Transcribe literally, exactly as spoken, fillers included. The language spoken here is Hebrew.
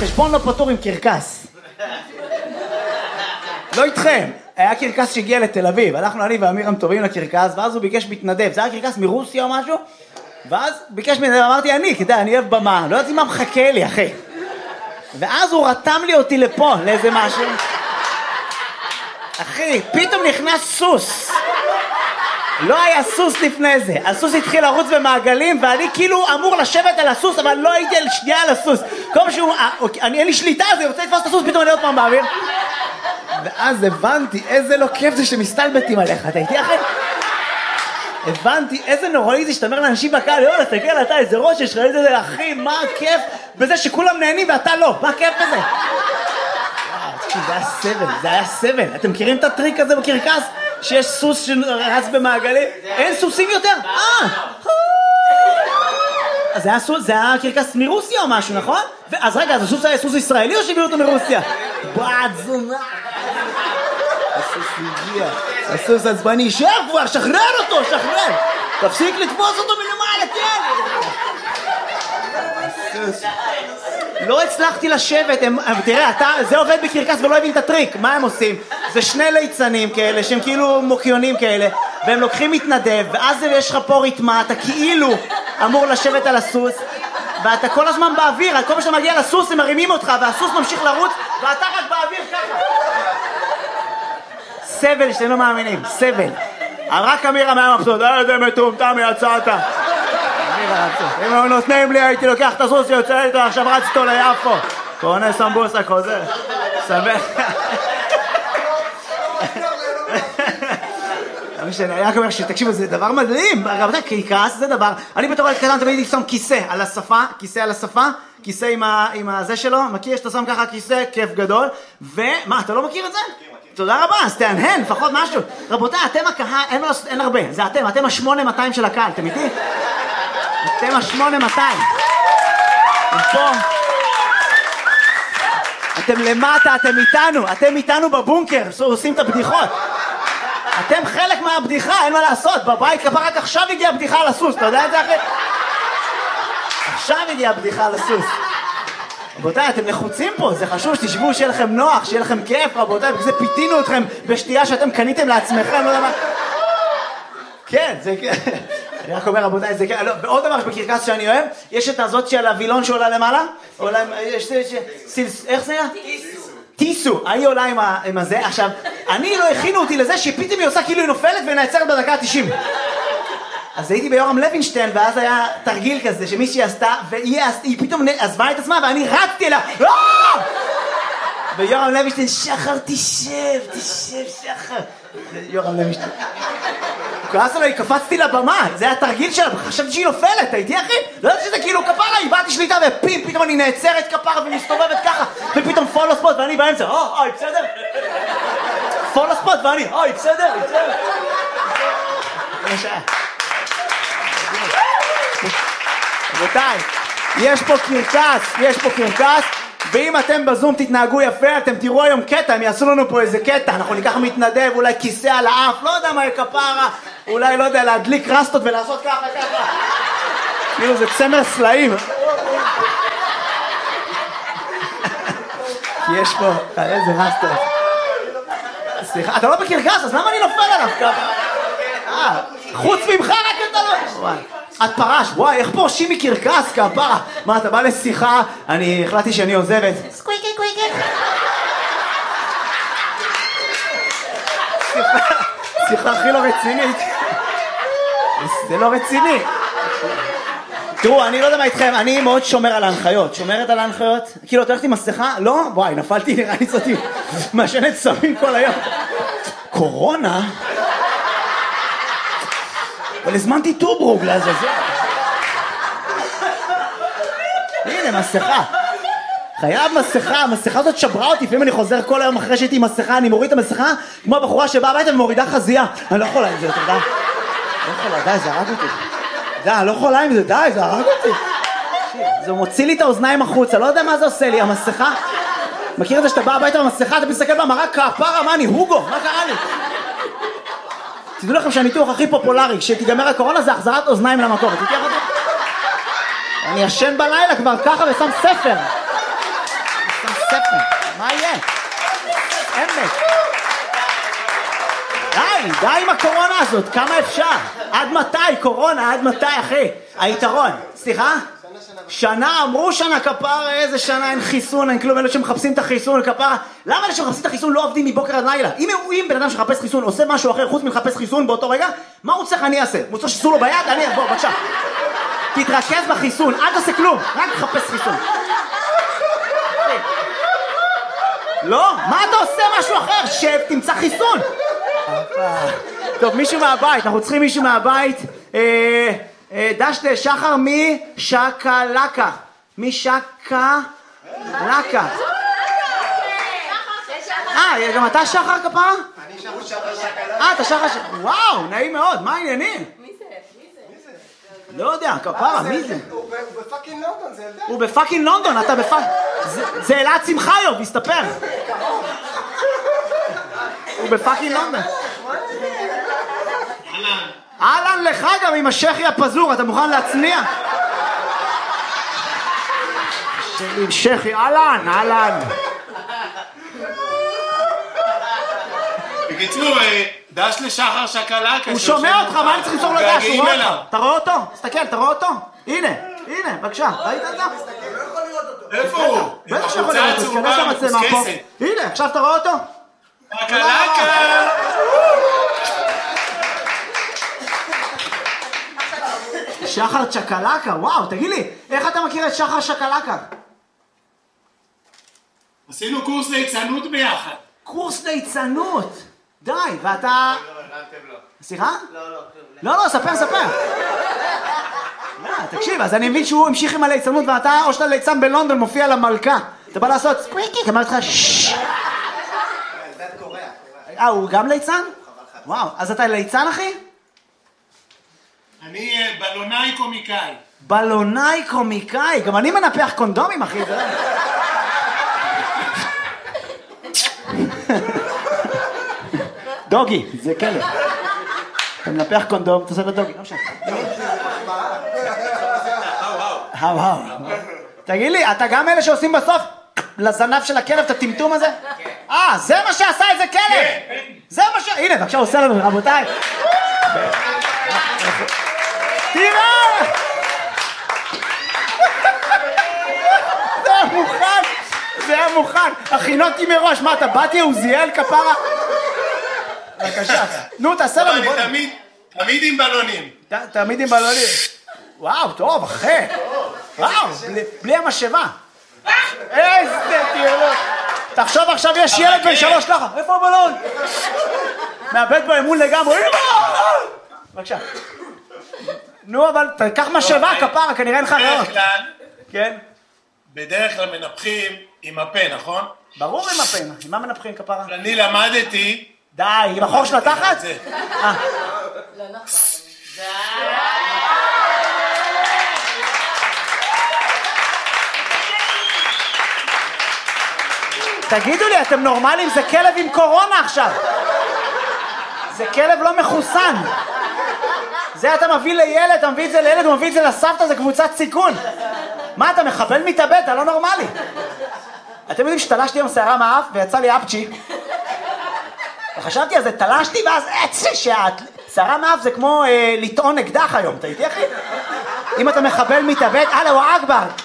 חשבון לא פתור עם קרקס. לא איתכם. היה קרקס שהגיע לתל אביב, הלכנו אני ואמירם טובים לקרקס, ואז הוא ביקש מתנדב, זה היה קרקס מרוסיה או משהו, ואז ביקש מתנדב, אמרתי אני, כדאי, אני אוהב במה, לא יודעת מה מחכה לי, אחי. ואז הוא רתם לי אותי לפה, לאיזה משהו. אחי, פתאום נכנס סוס. לא היה סוס לפני זה, הסוס התחיל לרוץ במעגלים, ואני כאילו אמור לשבת על הסוס, אבל לא הייתי על שנייה על הסוס. כל משהו, אני אין לי שליטה, אז אני רוצה לתפוס את הסוס, פתאום אני עוד פעם באוויר. ואז הבנתי איזה לא כיף זה שמסתלבטים עליך, אתה איתי אחי? הבנתי איזה נוראי זה שאתה אומר לאנשים בקהל, יאללה, תסתכל אתה איזה ראש, יש לך איזה אחי, מה הכיף בזה שכולם נהנים ואתה לא, מה הכיף בזה? זה היה סבל, זה היה סבל. אתם מכירים את הטריק הזה בקרקס? שיש סוס שרץ במעגלים? אין סוסים יותר? אה! אז זה היה סוס, זה היה קרקס מרוסיה או משהו, נכון? אז רגע, אז הסוס היה סוס ישראלי או שהביאו אותו מרוסיה? בעד זונה! הסוס הגיע, הסוס עצבני, שב כבר, שחרר אותו, שחרר! תפסיק לתפוס אותו מלמעלה, כן! הסוס... לא הצלחתי לשבת, הם, תראה, אתה, זה עובד בקרקס ולא הבין את הטריק, מה הם עושים? זה שני ליצנים כאלה, שהם כאילו מוקיונים כאלה, והם לוקחים מתנדב, ואז יש לך פה ריתמה, אתה כאילו אמור לשבת על הסוס, ואתה כל הזמן באוויר, כל מה שאתה מגיע לסוס הם מרימים אותך, והסוס ממשיך לרוץ, ואתה רק באוויר ככה. סבל שאתם לא מאמינים, סבל. רק אמירה מהמחסות, איזה מטומטם יצאת. אם הם נותנים לי הייתי לוקח את הסוס שיוצא איתו, עכשיו רץ איתו ליפו. קונה סמבוסה חוזר. סמך. אני רק אומר שתקשיבו, זה דבר מדהים. רבותיי, קרקס זה דבר. אני בתור ילד קטן תמיד שם כיסא על השפה, כיסא על השפה, כיסא עם הזה שלו, מכיר שאתה שם ככה כיסא, כיף גדול. ומה, אתה לא מכיר את זה? תודה רבה, אז תענהן, לפחות משהו. רבותיי, אתם הקהל, אין הרבה, זה אתם, אתם השמונה מאתיים של הקהל, אתם איתי? אתם השמונה מאתיים. אתם פה. אתם למטה, אתם איתנו, אתם איתנו בבונקר, עושים את הבדיחות. אתם חלק מהבדיחה, אין מה לעשות, בבית כפה רק עכשיו הגיעה הבדיחה על הסוס, אתה יודע את זה אחרי? עכשיו הגיעה הבדיחה על הסוס. רבותיי, אתם לחוצים פה, זה חשוב שתשבו, שיהיה לכם נוח, שיהיה לכם כיף, רבותיי, בגלל זה פיתינו אתכם בשתייה שאתם קניתם לעצמכם, לא יודע מה. כן, זה כן. אני רק אומר, רבותיי, זה כן. ועוד דבר בקרקס שאני אוהב, יש את הזאת של הווילון שעולה למעלה, עולה, יש, איך זה היה? טיסו. טיסו, היא עולה עם הזה. עכשיו, אני לא הכינו אותי לזה שפתאום היא עושה כאילו היא נופלת ונעצרת בדקה ה-תשעים. אז הייתי ביורם לוינשטיין, ואז היה תרגיל כזה שמישהי עשתה, והיא פתאום עזבה את עצמה, ואני רצתי אליה, ויורם לוינשטיין, שחר, תשב, תשב, שחר. יורם לוינשטיין. כועס עליי, קפצתי לבמה, זה היה תרגיל שלה, חשבתי שהיא נופלת, הייתי אחי? לא יודעת שזה כאילו כפרה, איבדתי שליטה, ופים, פתאום אני נעצרת כפרה ומסתובבת ככה, ופתאום פולו ספוט, ואני באמצע, אה, אה, בסדר? פולו ספוט, ואני, אה, בסדר, בסדר? רבותיי, יש פה קרקס, יש פה קרקס, ואם אתם בזום תתנהגו יפה, אתם תראו היום קטע, הם יעשו לנו פה איזה קטע, אנחנו ניקח מתנדב, אולי כיסא על האף, לא יודע מה כפרה, אולי לא יודע, להדליק רסטות ולעשות ככה ככה. כאילו זה צמר סלעים. כי יש פה, איזה רסטות. סליחה, אתה לא בקרקס, אז למה אני נופל עליו ככה? אה, חוץ ממך רק אתה לא... את פרש, וואי, איך פורשים מקרקס כפרה? מה, אתה בא לשיחה, אני החלטתי שאני עוזבת. סקוויקי, קוויקי. שיחה הכי לא רצינית. זה לא רציני. תראו, אני לא יודע מה איתכם, אני מאוד שומר על ההנחיות. שומרת על ההנחיות? כאילו, אתה הולכת עם מסכה? לא? וואי, נפלתי, נראה לי זאתי. משנת סמים כל היום. קורונה? אבל הזמנתי טוברוג לעזאזל. הנה, מסכה. חייב מסכה, המסכה הזאת שברה אותי, לפעמים אני חוזר כל היום אחרי שהייתי עם מסכה, אני מוריד את המסכה, כמו הבחורה שבאה הביתה ומורידה חזייה. אני לא יכולה עם זה, אתה יודע? לא יכולה, די, זה הרג אותי. די, אני לא יכולה עם זה, די, זה הרג אותי. זה מוציא לי את האוזניים החוצה, לא יודע מה זה עושה לי, המסכה. מכיר את זה שאתה בא הביתה במסכה, אתה מסתכל במראה, כפרה, מה אני, הוגו, מה קרה לי? תדעו לכם שהניתוח הכי פופולרי, כשתיגמר הקורונה זה החזרת אוזניים למקום. אני ישן בלילה כבר ככה ושם ספר. מה יהיה? אמת. די, די עם הקורונה הזאת, כמה אפשר? עד מתי, קורונה, עד מתי, אחי? היתרון, סליחה? שנה, אמרו שנה כפרה, איזה שנה, אין חיסון, אין כלום, אלה שמחפשים את החיסון, כפרה. למה אלה שמחפשים את החיסון לא עובדים מבוקר עד לילה? אם אם בן אדם שמחפש חיסון עושה משהו אחר חוץ מלחפש חיסון באותו רגע, מה הוא צריך אני אעשה? הוא צריך שסו לו ביד? אני, בוא, בבקשה. תתרכז בחיסון, אל תעשה כלום, רק תחפש חיסון. לא, מה אתה עושה משהו אחר? שב, תמצא חיסון. טוב, מישהו מהבית, אנחנו צריכים מישהו מהבית. דשתה, שחר משקלקה. משקלקה. אה, גם אתה שחר כפרה? אני שחר שקלקה. אה, אתה שחר שקלקה. וואו, נעים מאוד, מה העניינים? מי זה? מי זה? לא יודע, כפרה, מי זה? הוא בפאקינג לונדון, זה ילדה. הוא בפאקינג לונדון, אתה בפאקינג... זה אלעד שמחיוב, הסתפר. הוא בפאקינג לונדון. אהלן לך גם עם השחי הפזור, אתה מוכן להצניע? עם שחי, אהלן, אהלן. בקיצור, דש לשחר שקלקה. הוא שומע אותך, מה אני צריך למסור לו דש? הוא רואה אותך. אתה רואה אותו? תסתכל, אתה רואה אותו? הנה, הנה, בבקשה, ראית את זה? איפה הוא? בטח שיכול לראות, תסכנס למצלמה פה. הנה, עכשיו אתה רואה אותו? שקלקה! שחר שקלקה, וואו, תגיד לי, איך אתה מכיר את שחר שקלקה? עשינו קורס ליצנות ביחד. קורס ליצנות, די, ואתה... סליחה? לא, לא. לא, לא, ספר, ספר. לא, תקשיב, אז אני מבין שהוא המשיך עם הליצנות ואתה, או שאתה ליצן בלונדון, מופיע למלכה. אתה בא לעשות סקוויקי, אמרתי לך ששש. אה, הוא גם ליצן? וואו, אז אתה ליצן, אחי? אני בלונאי קומיקאי. בלונאי קומיקאי, גם אני מנפח קונדומים, אחי. דוגי, זה כלב. אתה מנפח קונדום, אתה עושה לו דוגי, לא משנה. האו, האו. תגיד לי, אתה גם אלה שעושים בסוף לזנב של הכלב את הטמטום הזה? אה, זה מה שעשה איזה כלב! זה מה ש... הנה, בבקשה, עושה לנו, רבותיי. תראה! זה היה מוכן, זה היה מוכן. הכינותי מראש, מה אתה באתי עוזיאל כפרה? בבקשה, נו תעשה לנו. אני תמיד, תמיד עם בלונים. תמיד עם בלונים. וואו, טוב, אחי. וואו, בלי המשאבה. איזה תיאלות. תחשוב עכשיו יש ילד בן שלוש ככה, איפה הבלון? מאבד באמון לגמרי. בבקשה. נו, אבל תקח משאבה כפרה, כנראה אין לך רעות. בדרך כלל, כן? בדרך כלל מנפחים עם הפה, נכון? ברור עם הפה, עם מה מנפחים כפרה? אני למדתי... די, עם החור של התחת? זה. אה. לא נכון. תגידו לי, אתם נורמלים? זה כלב עם קורונה עכשיו. זה כלב לא מחוסן. זה אתה מביא לילד, אתה מביא את זה לילד, הוא מביא את זה לסבתא, זה קבוצת סיכון. מה, אתה מחבל מתאבד? אתה לא נורמלי. אתם יודעים שתלשתי עם שערה מהאף ויצא לי אפצ'י. וחשבתי על זה, תלשתי ואז עצה שאת... שערה מהאף זה כמו אה, לטעון אקדח היום, אתה איתי אחי? אם אתה מחבל מתאבד, אללה הוא אכבר.